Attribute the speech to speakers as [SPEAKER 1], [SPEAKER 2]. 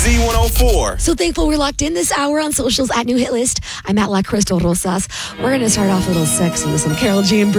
[SPEAKER 1] Z104.
[SPEAKER 2] So thankful we're locked in this hour on socials at New Hit List. I'm at La Crystal Rosas. We're going to start off a little sexy with some Carol G and Bruce.